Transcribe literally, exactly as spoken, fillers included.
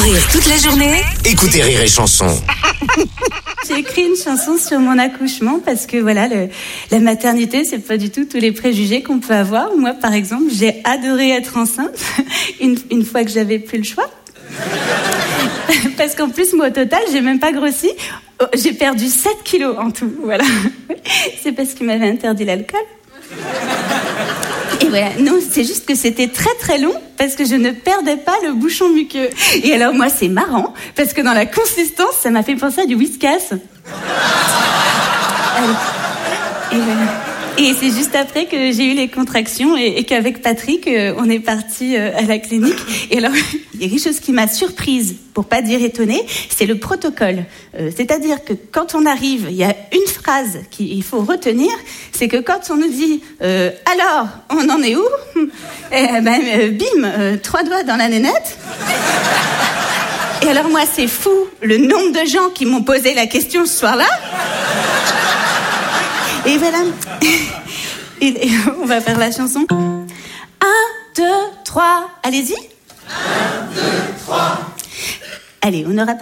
rire toute la journée. Écoutez Rire et Chanson. J'ai écrit une chanson sur mon accouchement parce que voilà, le, la maternité, c'est pas du tout tous les préjugés qu'on peut avoir. Moi, par exemple, j'ai adoré être enceinte une, une fois que j'avais plus le choix. Parce qu'en plus, moi, au total, j'ai même pas grossi. J'ai perdu sept kilos en tout, voilà. C'est parce qu'il m'avait interdit l'alcool. Et voilà, non, c'est juste que c'était très très long parce que je ne perdais pas le bouchon muqueux. Et alors moi, c'est marrant parce que dans la consistance, ça m'a fait penser à du Whiskas. Et voilà. Et c'est juste après que j'ai eu les contractions et, et qu'avec Patrick, euh, on est parti euh, à la clinique. Et alors, il y a quelque chose qui m'a surprise, pour pas dire étonnée, c'est le protocole. Euh, c'est-à-dire que quand on arrive, il y a une phrase qu'il faut retenir, c'est que quand on nous dit euh, « Alors, on en est où ?» Eh ben, euh, bim, euh, trois doigts dans la nénette. Et alors moi, c'est fou, le nombre de gens qui m'ont posé la question ce soir-là. Et voilà. Et on va faire la chanson. Un, deux, trois. Allez-y. Un, deux, trois. Allez, on n'aura pas mieux ?